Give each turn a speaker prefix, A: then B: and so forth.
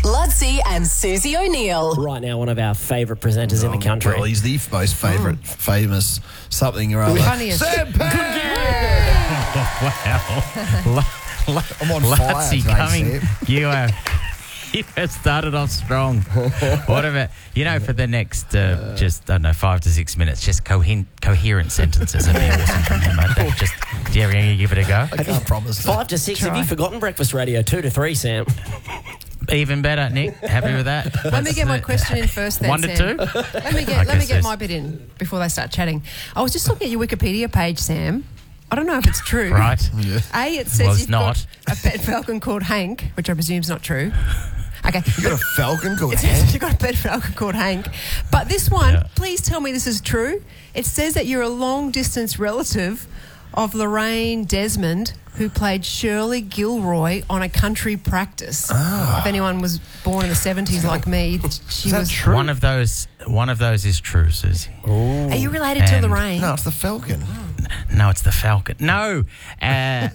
A: Ludsey and Susie O'Neill.
B: Right now, one of our favourite presenters in the country.
C: Well, he's the most famous something or other.
D: Funniest.
C: Sam
E: Wow.
C: I'm on fire
E: Ludsey
C: today,
E: coming.
C: Sam.
E: You have started off strong. What about, for the next, 5 to 6 minutes, just coherent sentences would be awesome from you, mate. Do you ever give it a go?
C: I can't promise that.
B: 5 to 6. Have you forgotten breakfast radio? 2 to 3, Sam.
E: Even better, Nick. Happy with that?
D: Let me get my question in first then,
E: 1 to
D: Sam.
E: 2?
D: Let me get my bit in before they start chatting. I was just looking at your Wikipedia page, Sam. I don't know if it's true.
E: Right.
C: Yeah.
D: A, it says
E: Well, it's
D: you've
E: not.
D: got a pet falcon called Hank, which I presume is not true. Okay.
C: You got a falcon called
D: It says
C: Hank?
D: you've got a pet falcon called Hank. But this one,
E: Yeah.
D: please tell me this is true. It says that you're a long-distance relative of Lorraine Desmond, who played Shirley Gilroy on A Country Practice. If anyone was born in the 70s like me, she was...
C: true?
E: One of those is true, Susie.
D: Are you related to
E: And-
D: Lorraine?
C: No, it's the falcon.
E: No, it's the falcon. No.